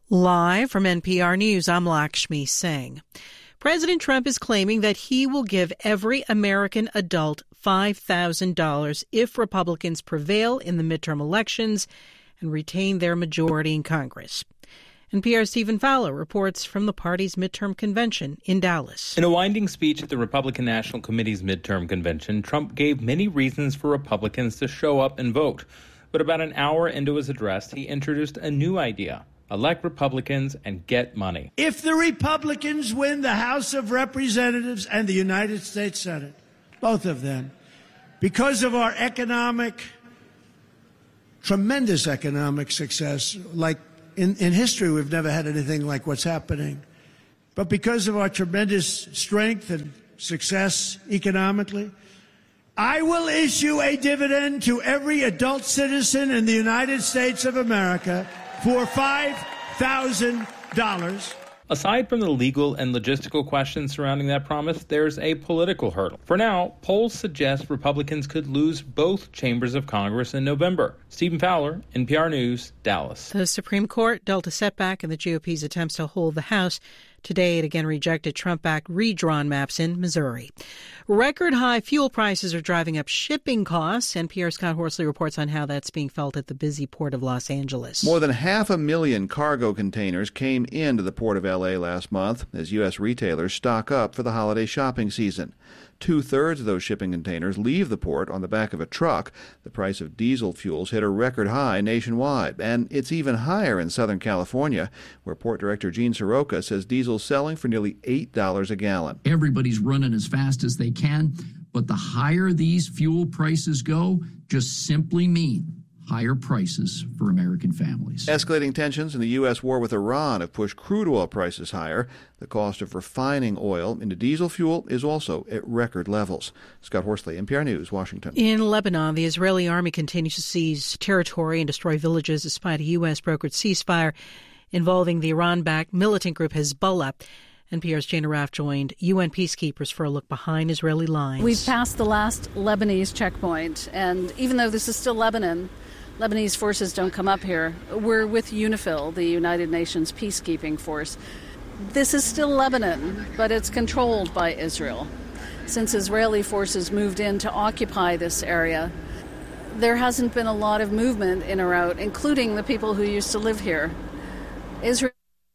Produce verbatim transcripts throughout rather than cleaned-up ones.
Live from N P R News, I'm Lakshmi Singh. President Trump is claiming that he will give every American adult five thousand dollars if Republicans prevail in the midterm elections and retain their majority in Congress. N P R's Stephen Fowler reports from the party's midterm convention in Dallas. In a winding speech at the Republican National Committee's midterm convention, Trump gave many reasons for Republicans to show up and vote. But about an hour into his address, he introduced a new idea: elect Republicans and get money. If the Republicans win the House of Representatives and the United States Senate, both of them, because of our economic, tremendous economic success, like in, in history we've never had anything like what's happening, but because of our tremendous strength and success economically, I will issue a dividend to every adult citizen in the United States of America for five thousand dollars. Aside from the legal and logistical questions surrounding that promise, there's a political hurdle. For now, polls suggest Republicans could lose both chambers of Congress in November. Stephen Fowler, N P R News, Dallas. The Supreme Court dealt a setback in the G O P's attempts to hold the House. Today, it again rejected Trump-backed redrawn maps in Missouri. Record-high fuel prices are driving up shipping costs. N P R's Scott Horsley reports on how that's being felt at the busy port of Los Angeles. More than half a million cargo containers came into the port of L A last month as U S retailers stock up for the holiday shopping season. Two-thirds of those shipping containers leave the port on the back of a truck. The price of diesel fuels hit a record high nationwide, and it's even higher in Southern California, where Port Director Gene Soroka says diesel's selling for nearly eight dollars a gallon. Everybody's running as fast as they can, but the higher these fuel prices go just simply mean higher prices for American families. Escalating tensions in the U S war with Iran have pushed crude oil prices higher. The cost of refining oil into diesel fuel is also at record levels. Scott Horsley, N P R News, Washington. In Lebanon, the Israeli army continues to seize territory and destroy villages despite a U S-brokered ceasefire involving the Iran-backed militant group Hezbollah. N P R's Jana Raff joined U N peacekeepers for a look behind Israeli lines. We've passed the last Lebanese checkpoint, and even though this is still Lebanon, Lebanese forces don't come up here. We're with UNIFIL, the United Nations peacekeeping force. This is still Lebanon, but it's controlled by Israel. Since Israeli forces moved in to occupy this area, there hasn't been a lot of movement in or out, including the people who used to live here. Israel.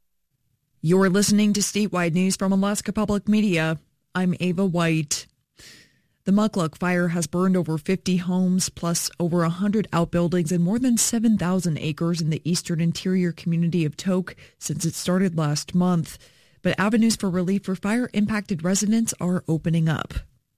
You're listening to statewide news from Alaska Public Media. I'm Ava White. The Mukluk fire has burned over fifty homes, plus over one hundred outbuildings and more than seven thousand acres in the eastern interior community of Tok since it started last month. But avenues for relief for fire-impacted residents are opening up.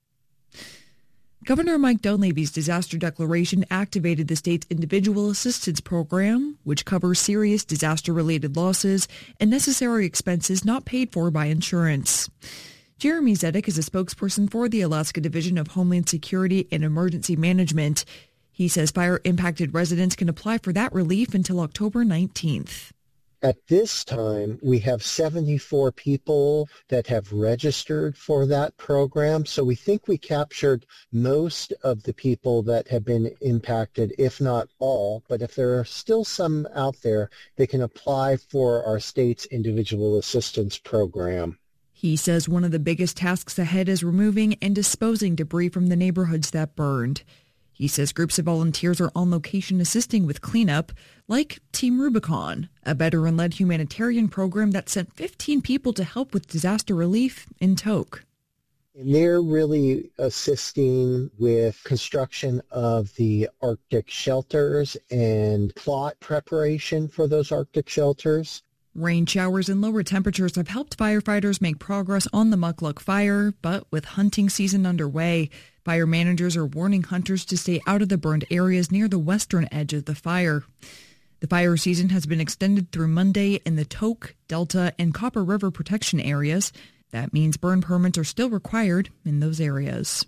Governor Mike Dunleavy's disaster declaration activated the state's Individual Assistance Program, which covers serious disaster-related losses and necessary expenses not paid for by insurance. Jeremy Zedek is a spokesperson for the Alaska Division of Homeland Security and Emergency Management. He says fire-impacted residents can apply for that relief until October nineteenth. At this time, we have seventy-four people that have registered for that program, so we think we captured most of the people that have been impacted, if not all. But if there are still some out there, they can apply for our state's Individual Assistance Program. He says one of the biggest tasks ahead is removing and disposing debris from the neighborhoods that burned. He says groups of volunteers are on location assisting with cleanup, like Team Rubicon, a veteran-led humanitarian program that sent fifteen people to help with disaster relief in Tok. And they're really assisting with construction of the Arctic shelters and plot preparation for those Arctic shelters. Rain showers and lower temperatures have helped firefighters make progress on the Mukluk fire, but with hunting season underway, fire managers are warning hunters to stay out of the burned areas near the western edge of the fire. The fire season has been extended through Monday in the Tok, Delta, and Copper River protection areas. That means burn permits are still required in those areas.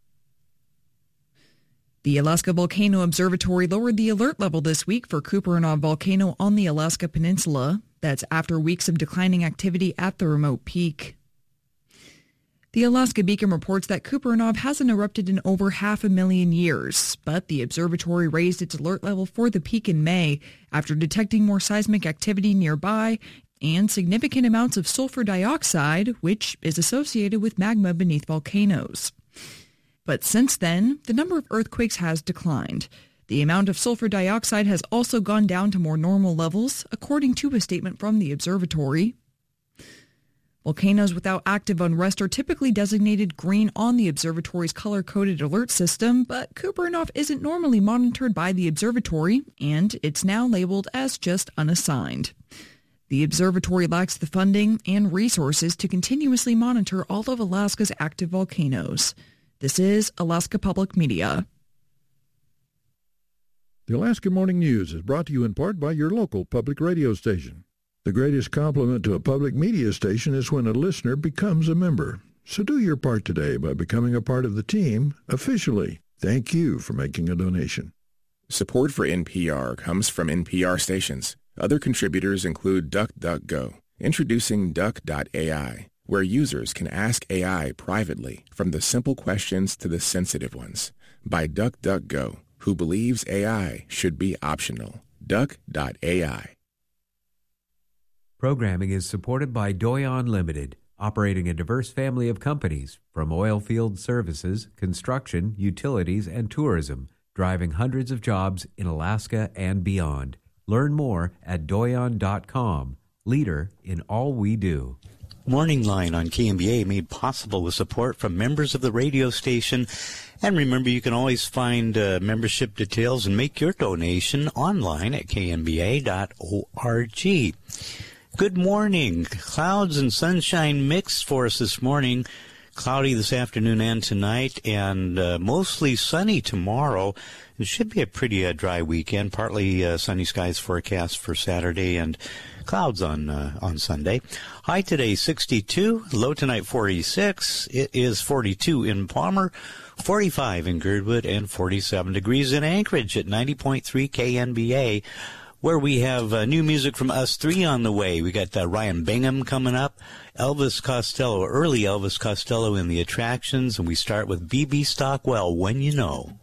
The Alaska Volcano Observatory lowered the alert level this week for Kuperanof volcano on the Alaska Peninsula. That's after weeks of declining activity at the remote peak. The Alaska Beacon reports that Kupreanov hasn't erupted in over half a million years, but the observatory raised its alert level for the peak in May after detecting more seismic activity nearby and significant amounts of sulfur dioxide, which is associated with magma beneath volcanoes. But since then, the number of earthquakes has declined. The amount of sulfur dioxide has also gone down to more normal levels, according to a statement from the observatory. Volcanoes without active unrest are typically designated green on the observatory's color-coded alert system, but Kupreanov isn't normally monitored by the observatory, and it's now labeled as just unassigned. The observatory lacks the funding and resources to continuously monitor all of Alaska's active volcanoes. This is Alaska Public Media. The Alaska Morning News is brought to you in part by your local public radio station. The greatest compliment to a public media station is when a listener becomes a member. So do your part today by becoming a part of the team officially. Thank you for making a donation. Support for N P R comes from N P R stations. Other contributors include DuckDuckGo, introducing Duck dot A I, where users can ask A I privately, from the simple questions to the sensitive ones, by DuckDuckGo, who believes A I should be optional. Duck dot A I. Programming is supported by Doyon Limited, operating a diverse family of companies from oil field services, construction, utilities, and tourism, driving hundreds of jobs in Alaska and beyond. Learn more at doyon dot com, leader in all we do. Morning Line on K M B A made possible with support from members of the radio station. And remember, you can always find uh, membership details and make your donation online at k m b a dot org. Good morning. Clouds and sunshine mixed for us this morning. Cloudy this afternoon and tonight, and uh, mostly sunny tomorrow. It should be a pretty uh, dry weekend. Partly uh, sunny skies forecast for Saturday, and clouds on uh, on Sunday. High today sixty-two, low tonight forty-six. It is forty-two in Palmer, forty-five in Girdwood, and forty-seven degrees in Anchorage at ninety point three K N B A. Where we have uh, new music from Us Three on the way. We got uh, Ryan Bingham coming up, Elvis Costello, early Elvis Costello in the attractions, and we start with B B Stockwell, When You Know.